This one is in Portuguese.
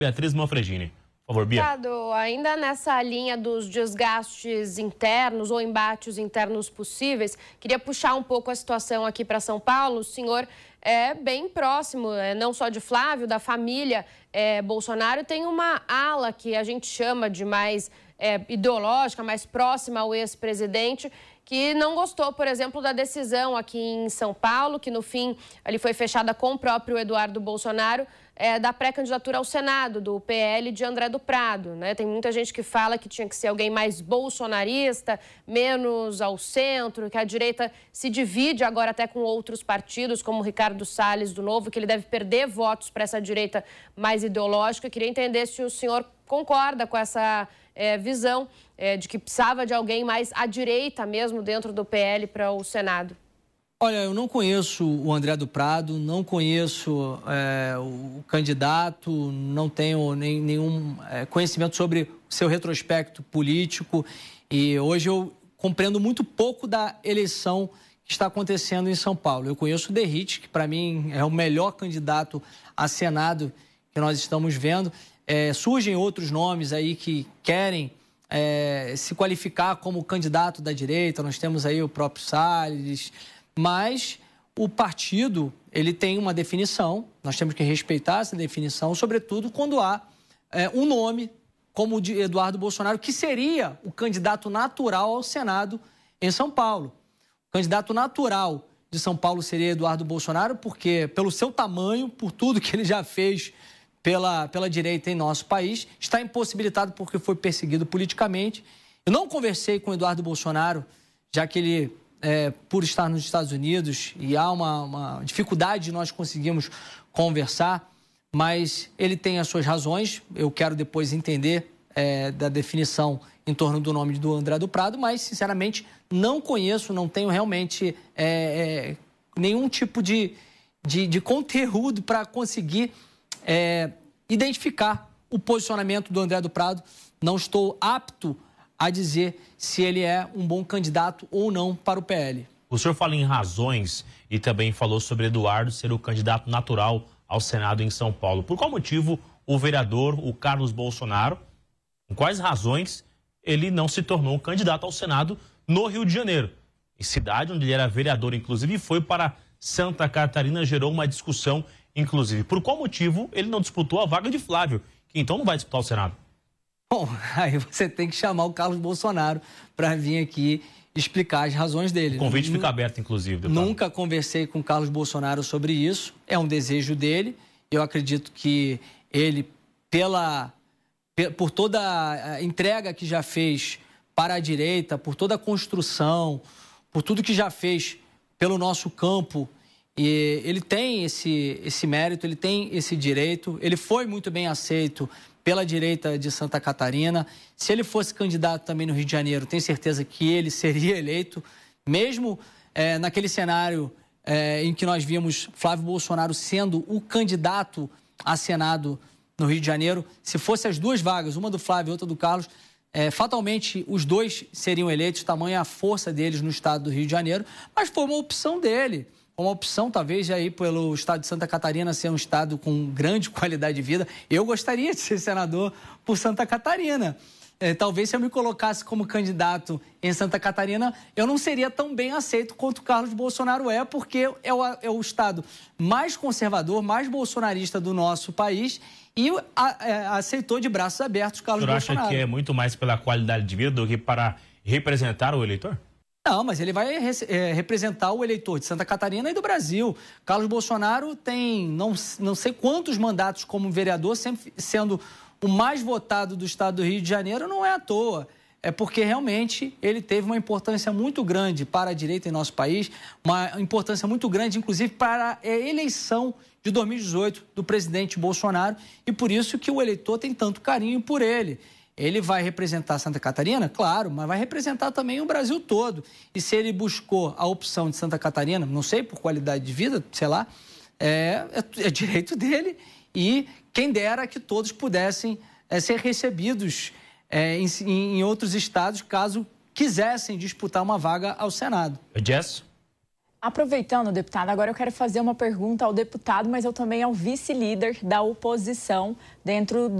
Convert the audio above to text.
Beatriz Manfredini. Por favor, Bia. Ainda nessa linha dos desgastes internos ou embates internos possíveis, queria puxar um pouco a situação aqui para São Paulo. O senhor é bem próximo, não só de Flávio, da família Bolsonaro. Tem uma ala que a gente chama de mais ideológica, mais próxima ao ex-presidente, que não gostou, por exemplo, da decisão aqui em São Paulo, que no fim ali foi fechada com o próprio Eduardo Bolsonaro, da pré-candidatura ao Senado, do PL de André do Prado, né? Tem muita gente que fala que tinha que ser alguém mais bolsonarista, menos ao centro, que a direita se divide agora até com outros partidos, como o Ricardo Salles do Novo, que ele deve perder votos para essa direita mais ideológica. Eu queria entender se o senhor concorda com essa visão de que precisava de alguém mais à direita mesmo dentro do PL para o Senado. Olha, eu não conheço o André do Prado, não conheço o candidato, não tenho nenhum conhecimento sobre o seu retrospecto político e hoje eu compreendo muito pouco da eleição que está acontecendo em São Paulo. Eu conheço o Derrite, que para mim é o melhor candidato a Senado que nós estamos vendo. Surgem outros nomes aí que querem se qualificar como candidato da direita, nós temos aí o próprio Salles, mas o partido ele tem uma definição, nós temos que respeitar essa definição, sobretudo quando há um nome como o de Eduardo Bolsonaro, que seria o candidato natural ao Senado em São Paulo. O candidato natural de São Paulo seria Eduardo Bolsonaro, porque pelo seu tamanho, por tudo que ele já fez pela direita em nosso país, está impossibilitado porque foi perseguido politicamente. Eu não conversei com Eduardo Bolsonaro, já que ele, por estar nos Estados Unidos, e há uma dificuldade de nós conseguirmos conversar, mas ele tem as suas razões. Eu quero depois entender da definição em torno do nome do André do Prado, mas, sinceramente, não conheço, não tenho realmente nenhum tipo de conteúdo para conseguir identificar o posicionamento do André do Prado. Não estou apto a dizer se ele é um bom candidato ou não para o PL. O senhor fala em razões e também falou sobre Eduardo ser o candidato natural ao Senado em São Paulo. Por qual motivo o vereador, o Carlos Bolsonaro, com quais razões ele não se tornou um candidato ao Senado no Rio de Janeiro? Em cidade onde ele era vereador, inclusive, foi para Santa Catarina, gerou uma discussão, inclusive. Por qual motivo ele não disputou a vaga de Flávio, que então não vai disputar o Senado? Bom, aí você tem que chamar o Carlos Bolsonaro para vir aqui explicar as razões dele. O convite fica aberto, inclusive, deputado. Nunca conversei com o Carlos Bolsonaro sobre isso. É um desejo dele. Eu acredito que ele, por toda a entrega que já fez para a direita, por toda a construção, por tudo que já fez pelo nosso campo, e ele tem esse mérito, ele tem esse direito. Ele foi muito bem aceito pela direita de Santa Catarina. Se ele fosse candidato também no Rio de Janeiro, tenho certeza que ele seria eleito, mesmo naquele cenário em que nós vimos Flávio Bolsonaro sendo o candidato a Senado no Rio de Janeiro. Se fosse as duas vagas, uma do Flávio e outra do Carlos, fatalmente os dois seriam eleitos, tamanha a força deles no estado do Rio de Janeiro, mas foi uma opção dele. Uma opção, talvez, aí pelo estado de Santa Catarina ser um estado com grande qualidade de vida. Eu gostaria de ser senador por Santa Catarina. Talvez se eu me colocasse como candidato em Santa Catarina, eu não seria tão bem aceito quanto o Carlos Bolsonaro porque é o estado mais conservador, mais bolsonarista do nosso país e aceitou de braços abertos o Carlos Bolsonaro. O senhor acha que é muito mais pela qualidade de vida do que para representar o eleitor? Não, mas ele vai representar o eleitor de Santa Catarina e do Brasil. Carlos Bolsonaro tem não sei quantos mandatos como vereador, sempre sendo o mais votado do estado do Rio de Janeiro, não é à toa. É porque realmente ele teve uma importância muito grande para a direita em nosso país, uma importância muito grande, inclusive, para a eleição de 2018 do presidente Bolsonaro, e por isso que o eleitor tem tanto carinho por ele. Ele vai representar Santa Catarina? Claro, mas vai representar também o Brasil todo. E se ele buscou a opção de Santa Catarina, não sei, por qualidade de vida, sei lá, é direito dele. E quem dera que todos pudessem ser recebidos em outros estados, caso quisessem disputar uma vaga ao Senado. Jess? Aproveitando, deputado, agora eu quero fazer uma pergunta ao deputado, mas eu também ao vice-líder da oposição dentro